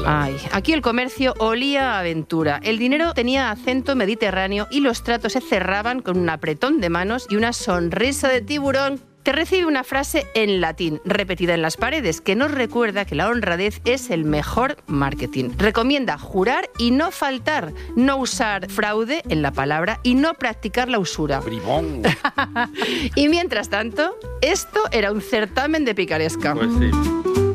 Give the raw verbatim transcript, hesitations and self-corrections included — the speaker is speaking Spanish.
claro. Ay, aquí el comercio olía a aventura. El dinero tenía acento mediterráneo y los tratos se cerraban con un apretón de manos y una sonrisa de tiburón que recibe una frase en latín, repetida en las paredes, que nos recuerda que la honradez es el mejor marketing. Recomienda jurar y no faltar, no usar fraude en la palabra y no practicar la usura. Bribón. Y mientras tanto, esto era un certamen de picaresca. Pues sí.